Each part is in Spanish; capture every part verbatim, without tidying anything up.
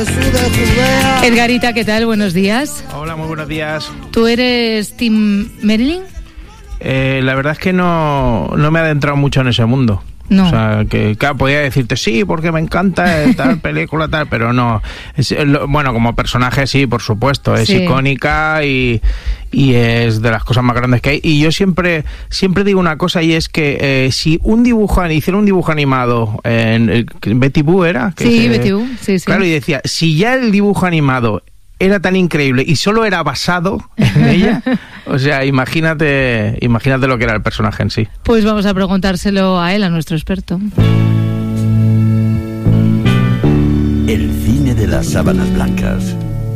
Edgarita, ¿qué tal? Buenos días. Hola, muy buenos días. ¿Tú eres Team Marilyn? Eh, la verdad es que no, no me he adentrado mucho en ese mundo. No. O sea, que claro, podía decirte sí, porque me encanta tal película, tal, pero no. Es, lo, bueno, como personaje sí, por supuesto, es sí. icónica y, y es de las cosas más grandes que hay. Y yo siempre siempre digo una cosa, y es que eh, si un dibujo, hiciera un dibujo animado en, en Betty Boo, ¿era? Que sí, se, Betty Boo, sí, sí. Claro, y decía, si ya el dibujo animado era tan increíble y solo era basado en ella, o sea, imagínate, imagínate lo que era el personaje en sí. Pues vamos a preguntárselo a él, a nuestro experto. El cine de las sábanas blancas.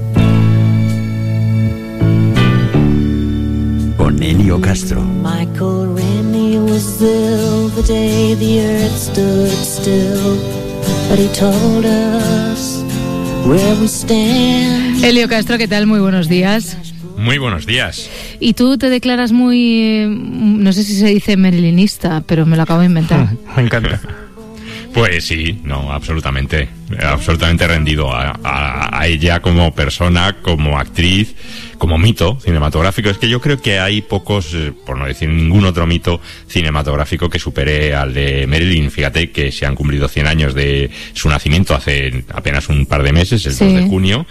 Con Elio Castro. Michael Rennie was ill the day the earth stood still, but he told us where we stand. Elio Castro, ¿qué tal? Muy buenos días. Muy buenos días. Y tú te declaras muy, no sé si se dice marilinista, pero me lo acabo de inventar. Me encanta. Pues sí, no, absolutamente, absolutamente rendido a, a, a ella como persona, como actriz, como mito cinematográfico. Es que yo creo que hay pocos, por no decir ningún otro mito cinematográfico que supere al de Marilyn. Fíjate que se han cumplido cien años de su nacimiento hace apenas un par de meses, el sí. dos de junio.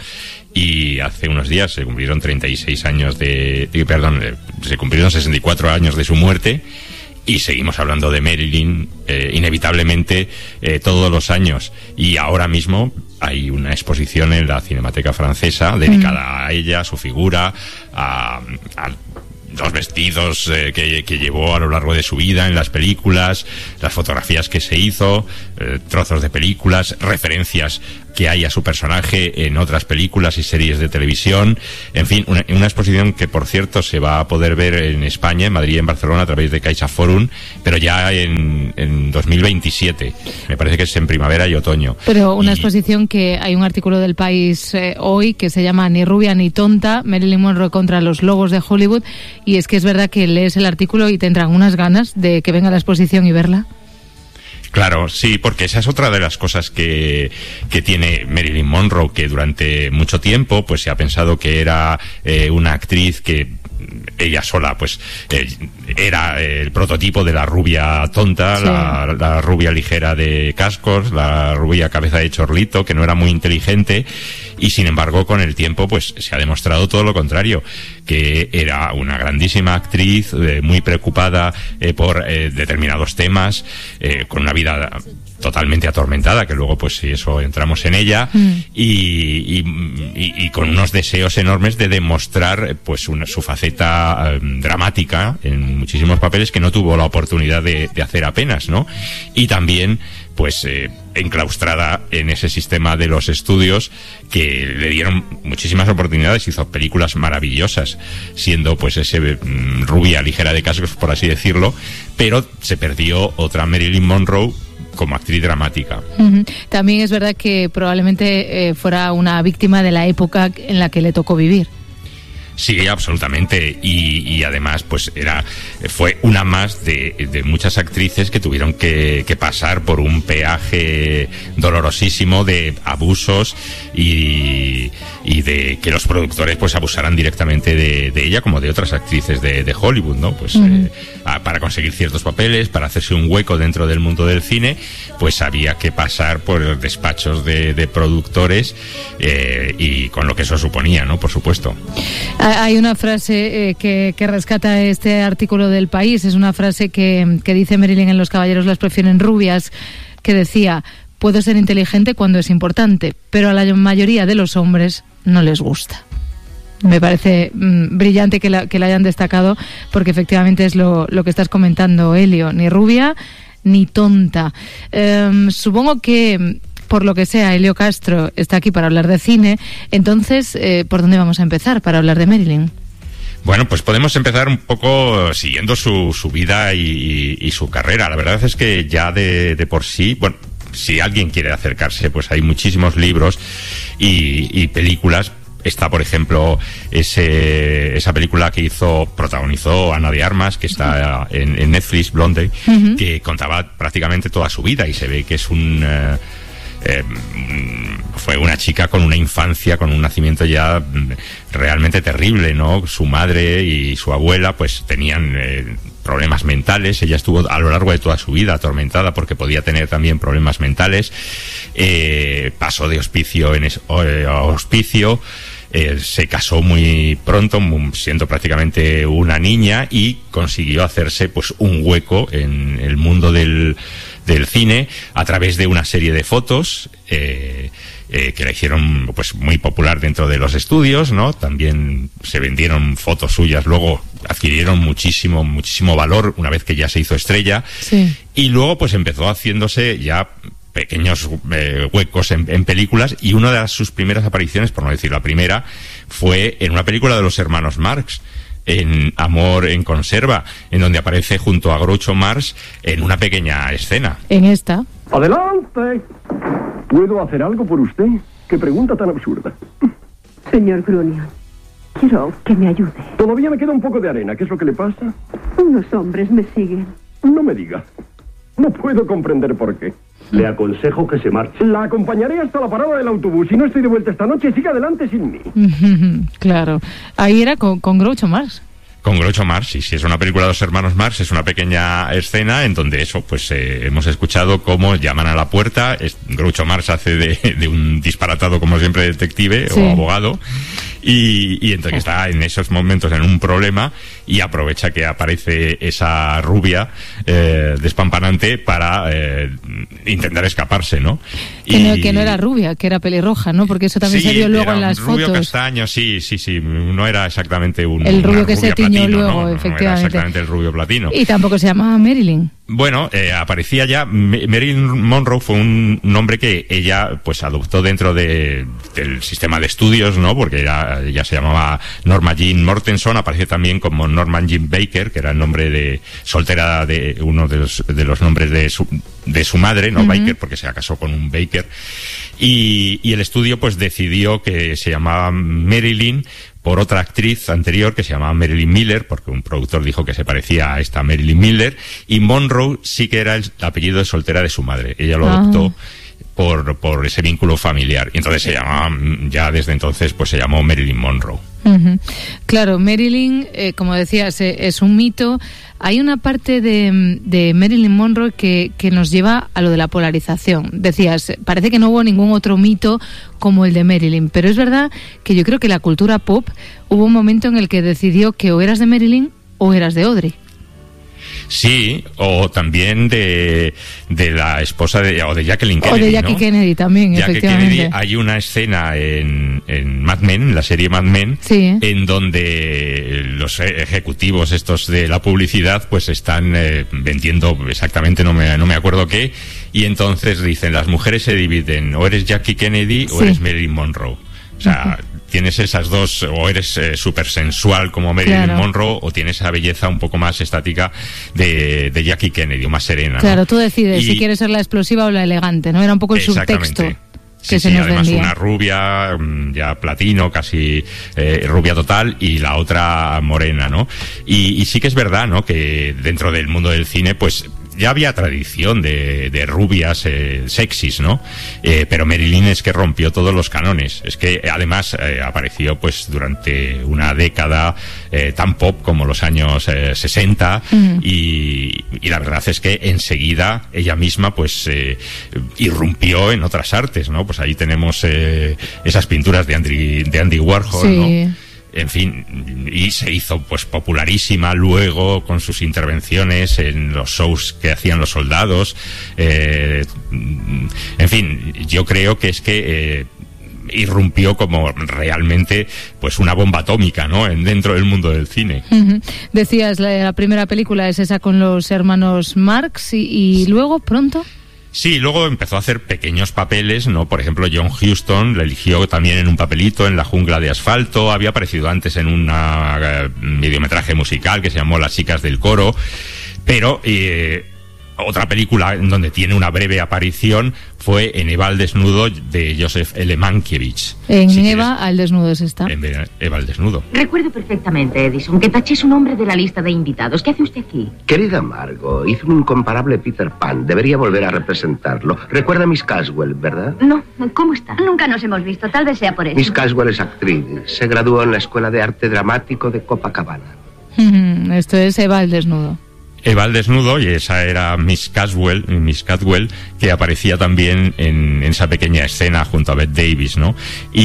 Y hace unos días se cumplieron treinta y seis años de, de perdón, se cumplieron sesenta y cuatro años de su muerte. Y seguimos hablando de Marilyn, eh, inevitablemente, eh, todos los años. Y ahora mismo hay una exposición en la Cinemateca Francesa dedicada mm. a ella, a su figura, a, a los vestidos eh, que, que llevó a lo largo de su vida en las películas, las fotografías que se hizo, eh, trozos de películas, referencias que hay a su personaje en otras películas y series de televisión. En fin, una, una exposición que, por cierto, se va a poder ver en España, en Madrid y en Barcelona, a través de CaixaForum, pero ya en, en dos mil veintisiete. Me parece que es en primavera y otoño. Pero una y... exposición que hay un artículo del País eh, hoy que se llama Ni rubia ni tonta, Marilyn Monroe contra los logos de Hollywood, y es que es verdad que lees el artículo y te entran unas ganas de que venga la exposición y verla. Claro, sí, porque esa es otra de las cosas que, que tiene Marilyn Monroe, que durante mucho tiempo pues se ha pensado que era eh, una actriz que ella sola pues eh, era el prototipo de la rubia tonta, sí. la, la rubia ligera de cascos, la rubia cabeza de chorlito, que no era muy inteligente, y sin embargo con el tiempo pues se ha demostrado todo lo contrario, que era una grandísima actriz, eh, muy preocupada eh, por eh, determinados temas, eh, con una vida totalmente atormentada, que luego pues si eso entramos en ella, mm. y, y, y, y con unos deseos enormes de demostrar pues una, su faceta eh, dramática en muchísimos papeles que no tuvo la oportunidad de, de hacer apenas, ¿no? Y también pues eh, enclaustrada en ese sistema de los estudios que le dieron muchísimas oportunidades, hizo películas maravillosas, siendo pues ese mm, rubia ligera de cascos, por así decirlo, pero se perdió otra Marilyn Monroe como actriz dramática. Uh-huh. También es verdad que probablemente eh, fuera una víctima de la época en la que le tocó vivir. Sí, absolutamente, y, y además pues era fue una más de, de muchas actrices que tuvieron que, que pasar por un peaje dolorosísimo de abusos y, y de que los productores pues abusaran directamente de, de ella, como de otras actrices de, de Hollywood, ¿no? Pues uh-huh. eh, a, para conseguir ciertos papeles, para hacerse un hueco dentro del mundo del cine, pues había que pasar por los despachos de, de productores eh, y con lo que eso suponía, ¿no? Por supuesto. Hay una frase eh, que, que rescata este artículo del País, es una frase que, que dice Marilyn en Los caballeros las prefieren rubias, que decía: puedo ser inteligente cuando es importante, pero a la mayoría de los hombres no les gusta. Me parece mmm, brillante que la, que la hayan destacado, porque efectivamente es lo, lo que estás comentando, Elio, ni rubia ni tonta. Eh, supongo que, por lo que sea, Elio Castro está aquí para hablar de cine. Entonces, eh, ¿por dónde vamos a empezar para hablar de Marilyn? Bueno, pues podemos empezar un poco siguiendo su, su vida y, y, y su carrera. La verdad es que ya de, de por sí, bueno, si alguien quiere acercarse, pues hay muchísimos libros y, y películas. Está, por ejemplo, ese, esa película que hizo, protagonizó Ana de Armas, que está en, en Netflix, Blonde, uh-huh. que contaba prácticamente toda su vida, y se ve que es un... Uh, eh, fue una chica con una infancia, con un nacimiento ya realmente terrible, ¿no? Su madre y su abuela pues tenían eh, problemas mentales. Ella estuvo a lo largo de toda su vida atormentada porque podía tener también problemas mentales. Eh, pasó de hospicio en es, eh, a hospicio. Eh, se casó muy pronto, siendo prácticamente una niña, y consiguió hacerse pues un hueco en el mundo del, del cine a través de una serie de fotos eh, eh, que la hicieron pues muy popular dentro de los estudios, ¿no? También se vendieron fotos suyas, luego adquirieron muchísimo, muchísimo valor una vez que ya se hizo estrella. Sí. Y luego pues empezó haciéndose ya pequeños eh, huecos en, en películas, y una de sus primeras apariciones, por no decir la primera, fue en una película de los hermanos Marx, en Amor en conserva, en donde aparece junto a Groucho Marx en una pequeña escena. En esta. ¡Adelante! ¿Puedo hacer algo por usted? ¡Qué pregunta tan absurda! Señor Grunion, quiero que me ayude. Todavía me queda un poco de arena. ¿Qué es lo que le pasa? Unos hombres me siguen. No me diga. No puedo comprender por qué. Le aconsejo que se marche. La acompañaré hasta la parada del autobús. Si no estoy de vuelta esta noche, siga adelante sin mí. Claro. Ahí era con, con Groucho Marx. Con Groucho Marx, sí, sí, es una película de los hermanos Marx, es una pequeña escena en donde eso, pues eh, hemos escuchado cómo llaman a la puerta. Es, Groucho Marx hace de, de un disparatado, como siempre, detective, sí, o abogado, y, y entonces está en esos momentos en un problema y aprovecha que aparece esa rubia eh, despampanante para eh, intentar escaparse, ¿no? Que, y, no, que no era rubia, que era pelirroja, ¿no? Porque eso también sí, se vio luego era en las un rubio fotos. castaño, sí, sí, sí, no era exactamente un el rubio que se tiñó platino, luego, ¿no? efectivamente. No era exactamente el rubio platino. Y tampoco se llamaba Marilyn. Bueno, eh, aparecía ya, Marilyn Monroe fue un nombre que ella pues adoptó dentro de, del sistema de estudios, ¿no? Porque ella, ella se llamaba Norma Jean Mortenson, aparece también como Norman Jean Baker, que era el nombre de soltera de uno de los, de los nombres de su, de su madre, ¿no? Uh-huh. Baker, porque se casó con un Baker. Y, y el estudio pues decidió que se llamaba Marilyn por otra actriz anterior que se llamaba Marilyn Miller, porque un productor dijo que se parecía a esta Marilyn Miller, y Monroe sí que era el apellido de soltera de su madre. Ella lo adoptó ah. por, por ese vínculo familiar. Y entonces se llamaba, ya desde entonces, pues se llamó Marilyn Monroe. Uh-huh. Claro, Marilyn, eh, como decías, eh, es un mito. Hay una parte de, de Marilyn Monroe que, que nos lleva a lo de la polarización. Decías, parece que no hubo ningún otro mito como el de Marilyn, pero es verdad que yo creo que la cultura pop hubo un momento en el que decidió que o eras de Marilyn o eras de Audrey. Sí, o también de, de la esposa de, o de Jacqueline Kennedy, o de Jackie ¿no? Kennedy también, Jackie efectivamente. Kennedy, hay una escena en, en Mad Men, en la serie Mad Men, sí, en donde los ejecutivos estos de la publicidad pues están eh, vendiendo exactamente, no me, no me acuerdo qué, y entonces dicen, las mujeres se dividen, o eres Jackie Kennedy o sí. eres Marilyn Monroe. O sea, uh-huh. tienes esas dos, o eres eh, súper sensual como Marilyn claro. Monroe, o tienes esa belleza un poco más estática de, de Jackie Kennedy, o más serena. Claro, ¿no? tú decides y... si quieres ser la explosiva o la elegante, ¿no? Era un poco el subtexto. Que sí, se sí, nos además vendía. Una rubia, ya platino, casi eh, rubia total, y la otra morena, ¿no? Y, y sí que es verdad, ¿no? Que dentro del mundo del cine, pues ya había tradición de, de rubias eh, sexys, ¿no? Eh, pero Marilyn es que rompió todos los canones. Es que además eh, apareció pues durante una década eh, tan pop como los años eh, sesenta uh-huh. y, y la verdad es que enseguida ella misma pues eh, irrumpió en otras artes, ¿no? Pues ahí tenemos eh, esas pinturas de Andy, de Andy Warhol, sí. ¿no? En fin, y se hizo pues popularísima luego con sus intervenciones en los shows que hacían los soldados. Eh, en fin, yo creo que es que eh, irrumpió como realmente pues una bomba atómica, ¿no? En, dentro del mundo del cine. Uh-huh. Decías, la, la primera película es esa con los hermanos Marx y, y luego pronto... Sí, luego empezó a hacer pequeños papeles, ¿no? Por ejemplo, John Huston le eligió también en un papelito en La jungla de asfalto, había aparecido antes en un uh, mediometraje musical que se llamó Las chicas del coro, pero eh, otra película en donde tiene una breve aparición fue en Eva al desnudo de Joseph L. Mankiewicz. En si Eva quieres, al desnudo es esta. En Eva al desnudo. Recuerdo perfectamente, Edison, que taché su nombre de la lista de invitados. ¿Qué hace usted aquí? Querida Margot, hizo un incomparable Peter Pan. Debería volver a representarlo. Recuerda a Miss Caswell, ¿verdad? No, ¿cómo está? Nunca nos hemos visto, tal vez sea por eso. Miss Caswell es actriz. Se graduó en la Escuela de Arte Dramático de Copacabana. Esto es Eva al desnudo. Eva al desnudo, y esa era Miss Caswell, Miss Cadwell, que aparecía también en, en esa pequeña escena junto a Bette Davis, ¿no?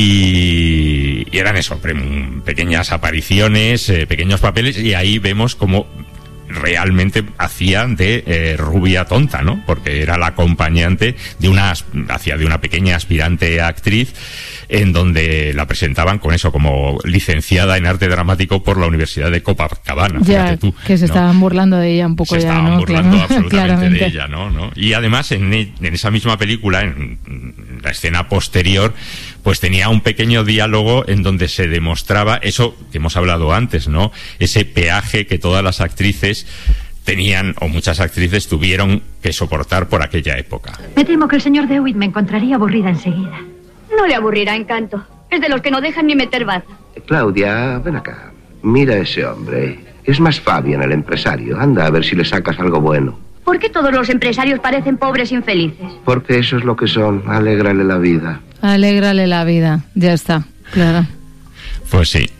Y, y eran eso, pequeñas apariciones, eh, pequeños papeles, y ahí vemos cómo realmente hacía de eh, rubia tonta, ¿no? Porque era la acompañante de una, hacía de una pequeña aspirante actriz, en donde la presentaban con eso, como licenciada en arte dramático por la Universidad de Copacabana. Ya, tú, que se ¿no? estaban burlando de ella un poco se ya, estaban ¿no? burlando Claro, absolutamente claramente. de ella, ¿no? ¿no? Y además, en, en esa misma película, en, en la escena posterior, pues tenía un pequeño diálogo en donde se demostraba eso que hemos hablado antes, ¿no? Ese peaje que todas las actrices tenían, o muchas actrices tuvieron que soportar por aquella época. Me temo que el señor DeWitt me encontraría aburrida enseguida. No le aburrirá, Encanto. Es de los que no dejan ni meter baza. Claudia, ven acá. Mira a ese hombre. Es más Fabian, el empresario. Anda a ver si le sacas algo bueno. ¿Por qué todos los empresarios parecen pobres infelices? Porque eso es lo que son. Alégrale la vida. Alégrale la vida. Ya está, claro. Pues sí.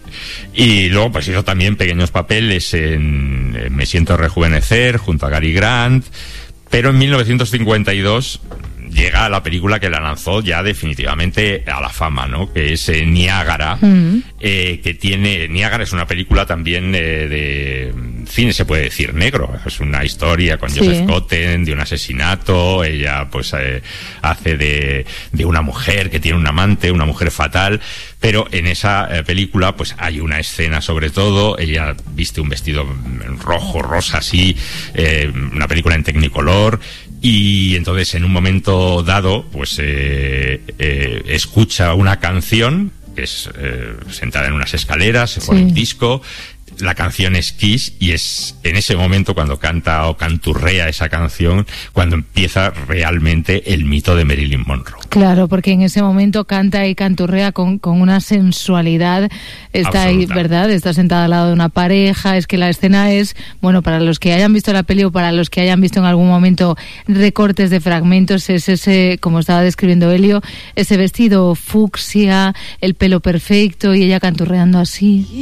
Y luego pues hizo también pequeños papeles en, en Me siento rejuvenecer junto a Cary Grant, pero en mil novecientos cincuenta y dos llega la película que la lanzó ya definitivamente a la fama, ¿no? Que es eh, Niágara, mm. eh, que tiene... Niágara es una película también eh, de cine, se puede decir, negro. Es una historia con sí. Joseph Cotten de un asesinato. Ella pues eh, hace de, de una mujer que tiene un amante, una mujer fatal. Pero en esa eh, película pues hay una escena, sobre todo, ella viste un vestido rojo, rosa, así, eh, una película en Technicolor, y entonces en un momento dado pues eh, eh, escucha una canción que es eh, sentada en unas escaleras, se pone sí. un disco. La canción es Kiss, y es en ese momento cuando canta o canturrea esa canción cuando empieza realmente el mito de Marilyn Monroe. Claro, porque en ese momento canta y canturrea con, con una sensualidad. Está ahí, ¿verdad? Está sentada al lado de una pareja. Es que la escena es, bueno, para los que hayan visto la peli o para los que hayan visto en algún momento recortes de fragmentos, es ese, como estaba describiendo Elio, ese vestido fucsia, el pelo perfecto y ella canturreando así.